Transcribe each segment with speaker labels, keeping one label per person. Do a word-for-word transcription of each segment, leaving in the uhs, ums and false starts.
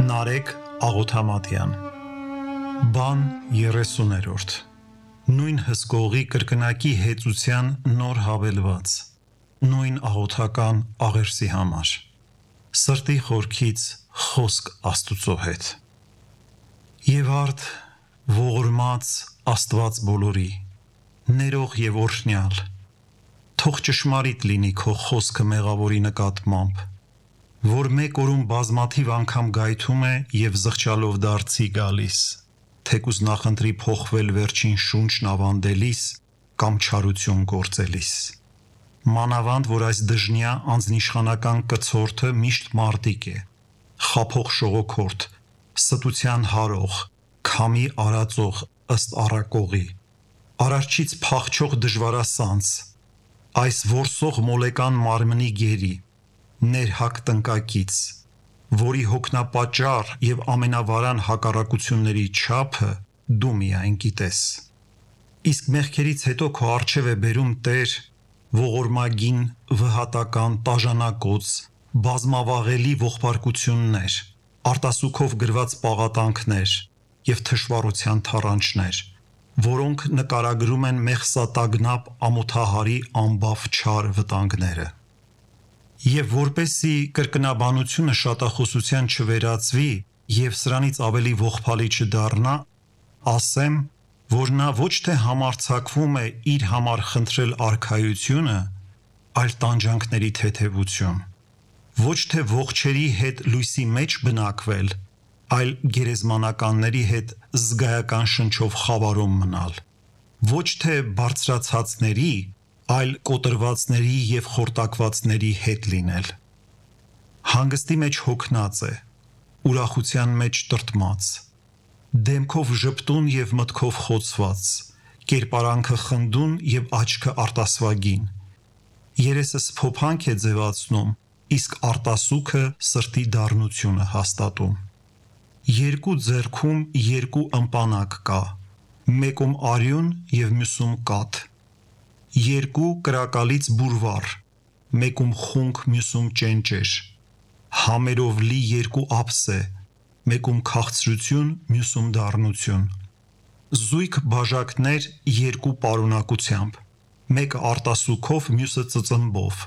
Speaker 1: Նարեկ Աղոթամատյան Բան երեսուներորդ Նույն հսկողի կրկնակի հեծության նոր հավելված Նույն աղոթական աղերսի համար Սրտի խորքից խոսք Աստուծո հետ Եվ արդ ողորմած Աստված բոլորի Ներող և օրհնյալ Թող ճշմարիտ լինի քո խոսքը մեղավորի նկատմամբ Որ մեկ օրում բազմաթիվ անգամ գայթում է և զղջալով դարձի գալիս, թեկուզ նախընտրի փոխվել վերջին շունչն ավանդելիս կամ չարություն գործելիս։ Մանավանդ, որ այս դժնյա անձնիշխանական կցորդը միշտ մարտիկ է, խաբող շողոքորդ, ստության հարող, քամի արածող ըստ առակողի, արարչից փախչող դժվարասանց, այս որսող մոլեկան մարմնի գերի, ներհակ տնկակից, որի հոգնապաճառ և ամենավարան հակառակությունների չափը դու միայն գիտես։ Իսկ մեղքերից հետո քո առջև է բերում Տեր ողորմագին, վհատական, տաժանակոծ, բազմավաղելի ողբարկություններ, արտասուքով գրված պաղատանքներ և թշվառության թառանչներ, որոնք նկարագրում են մեղսատագնապ ամոթահարի անբավ չար վտանգները։ Եվ որպեսզի կրկնաբանությունը շատախոսության չվերածվի և սրանից ավելի ողբալի չդառնա, ասեմ, որ նա ոչ թե համարձակվում է իր համար խնդրել արքայությունը, այլ տանջանքների թեթևություն, ոչ թե ողջերի հետ լույսի մեջ բնակվել, այլ գերեզմանականների հետ զգայական շնչով խավարում մնալ, ոչ թե բարձրացածների, այլ կոտրվածների և խորտակվածների հետ լինել։ Հանգստի մեջ հոգնած է, ուրախության մեջ տրտմած, դեմքով ժպտուն և մտքով խոցված, կերպարանքը խնդուն և աչքը արտասվագին, երեսը սփոփանք է ձևացնում, իսկ արտասուքը սրտի դառնությունը հաստատում։ Երկու ձեռքում երկու ըմպանակ կա, մեկում արյուն և մյուսում կաթ, երկու կրակալից բուրվառ, մեկում խունկ, մյուսում ճենճեր, համերով լի երկու ափսե, մեկում քաղցրություն, մյուսում դառնություն, զույգ բաժակներ երկու պարունակությամբ, մեկը արտասուքով, մյուսը ծծմբով,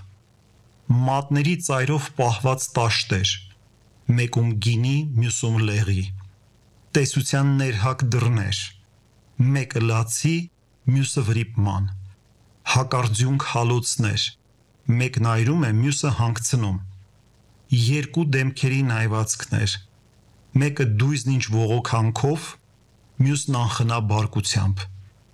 Speaker 1: մատների ծայրով պահված տաշտեր, մեկում գինի, մյուսում լեղի, տեսության ներհակ դռներ, մեկը լացի, մյուսը վրիպման, հակարձունք հալոցներ, մեկն այրում է, մյուսը հանգցնում, երկու դեմքերի նայվածքներ, մեկը դույզն ինչ ողոքանքով, մյուսն անխնա բարկությամբ,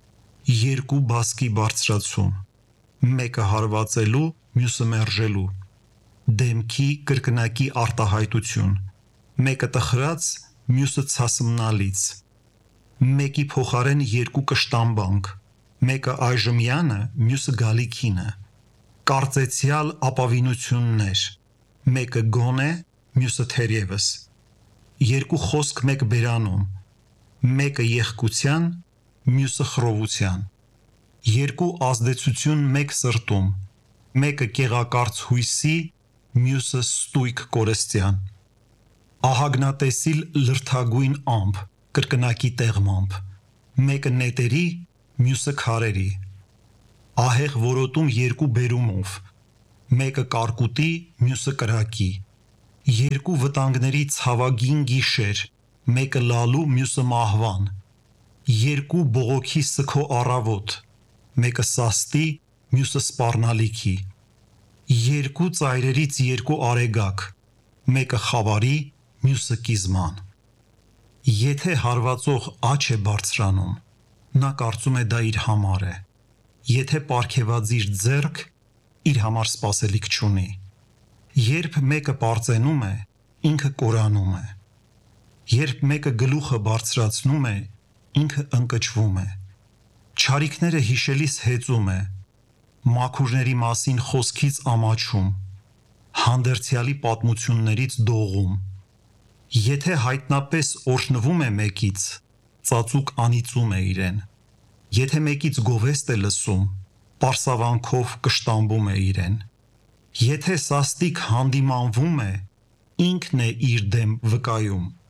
Speaker 1: երկու բասկի բարձրացում, մեկը հարվածելու, մյուսը մերժելու, դեմքի կրկնակի արտահայտություն, մեկը տխրած, մյուսը ցասմնալից, մեկի փոխարեն երկու կշտամբանք, մեկը այժմյանը, մյուսը գալիքինը, կարծեցյալ ապավինություններ, մեկը գոնե, մյուսը թերևս, երկու խոսք մեկ բերանում, մեկը եղկության, մյուսը խռովության, երկու ազդեցություն մեկ սրտում, մեկը կեղակարծ հույսի, մյուսը ստույգ կորստյան, ահագնատեսիլ լրթագույն ամպ, կրկնակի տեղմամբ, մեկը նետերի, մյուսը քարերի, ահեղ որոտում երկու բերումով, մեկը կարկուտի, մյուսը կրակի, երկու վտանգների ցավագին գիշեր, մեկը լալու, մյուսը մահվան, երկու բողոքի սգո առավոտ, մեկը սաստի, մյուսը սպառնալիքի, երկու ծայրերից երկու արեգակ, մեկը խավարի, մյուսը կիզման։ Եթե հարվածող աջ է բարձրանում, նա կարծում է դա իր համար է, եթե պարգևածիր ձեռք, իր համար սպասելիք չունի, երբ մեկը պարծենում է, ինքը կորանում է, երբ մեկը գլուխը բարձրացնում է, ինքը ընկճվում է, չարիքները հիշելիս հեծում է, մաքուրների մասին խոսքից ամաչում, հանդերձյալի պատմություններից դողում, եթե հայտնապես օրհնվում է մեկից, ծածուկ անիծում է իրեն, եթե մեկից գովեստ է լսում, պարսավանքով կշտամբում է իրեն, եթե սաստիկ հանդիմանվում է, ինքն է իր դեմ վկայում,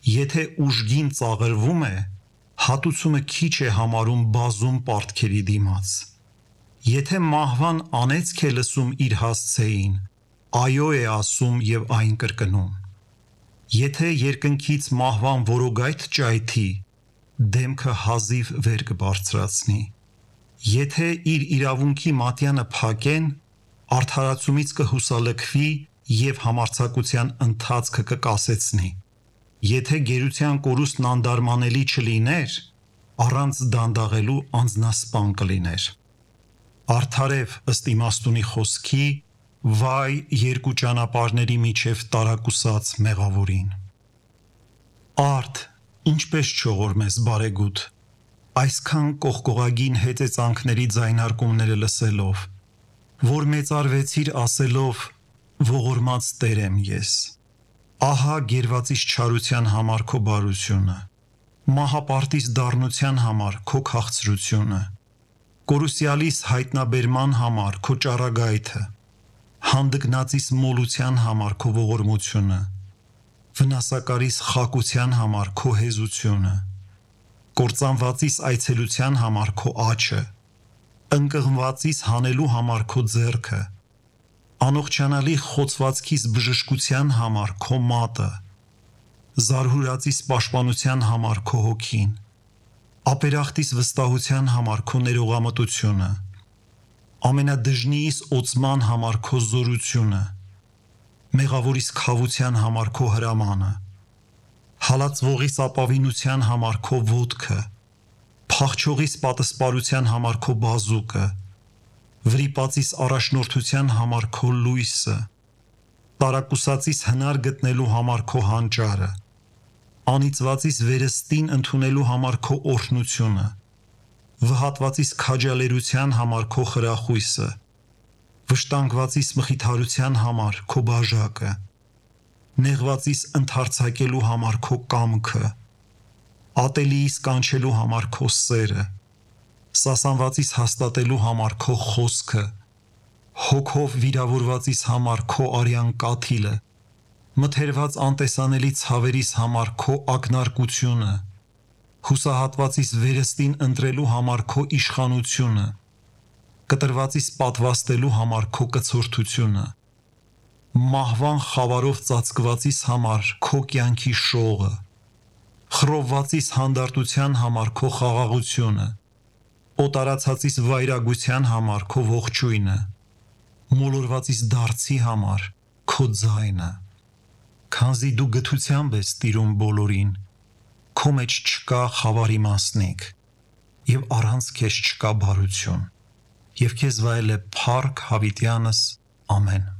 Speaker 1: Եթե ուժգին ծաղրվում է, հատուցումը քիչ է համարում բազում պարտքերի դիմաց։ Եթե մահվան անեծք է լսում իր հասցեին, այո է ասում և այն կրկնում։ Եթե երկնքից մահվան որոգայթ ճայթի, դեմքը հազիվ վեր կբարձրացնի։ Եթե իր իրավունքի մատյանը փակեն, արդարացումից կհուսալքվի և համարձակության ընթացքը կկասեցնի։ Եթե գերության կորուստն անդարմանելի չլիներ, առանց դանդաղելու անձնասպան կլիներ։ Արդարև ըստ իմաստունի խոսքի, վայ երկու ճանապարհների միջև տարակուսած մեղավորին։ Արդ, ինչպես չողորմես բարեգութ, այսքան կողկողագին հեծեծանքների ձայնարկումները լսելով, որ մեծարվեցիր ասելով, ողորմած Տեր եմ ես։ Ահա գերվածիս չարության համար քո բարությունը, մահապարտիս դառնության համար քո քաղցրությունը, կորուսյալիս հայտնաբերման համար քո ճառագայթը, հանդգնածիս մոլության համար քո ողորմությունը, վնասակարիս խակության համար քո հեզությունը, կործանվածիս այցելության համար քո աջը, ընկղմվածիս հանելու համար քո ձեռքը, անողջանալի խոցվածքիս բժշկության համար քո մատը, զարհուրածիս պաշտպանության համար քո հոգին, ապերախտիս վստահության համար քո ներողամտությունը, ամենադժնիիս օծման համար քո զորությունը, մեղավորիս քավության համար քո հրամանը, հալածվողիս ապավինության համար քո ոտքը, փախչողիս պատսպարության համար քո բազուկը, վրիպածիս առաջնորդության համար քո լույսը, տարակուսածիս հնար գտնելու համար քո հանճարը, անիծվածիս վերստին ընդունելու համար քո օրհնությունը, վհատվածիս քաջալերության համար քո խրախույսը, վշտանգվածիս մխիթարության համար քո բաժակը, նեղվածիս ընդարձակելու համար քո կամքը, ատելիիս կանչելու համար քո սերը, սասանվածիս հաստատելու համար քո խոսքը, հոգով վիրավորվածիս համար քո արյան կաթիլը, մթերված անտեսանելի ցավերիս համար քո ակնարկությունը, հուսահատվածիս վերստին ընտրելու համար քո իշխանությունը, կտրվածիս պատվաստելու համար քո կցորդությունը, մահվան խավարով ծածկվածիս համար քո կյանքի շողը, խռովվածիս հանդարտության համար քո խաղաղությունը, օտարացածիս վայրագության համար քո ողջույնը, մոլորվածիս դարձի համար քո ձայնը։ Քանզի դու գթությամբ ես տիրում բոլորին, քո մեջ չկա խավարի մասնիկ, և առանց քեզ չկա բարություն, և քեզ վայել է փառք հավիտյանս, ամեն։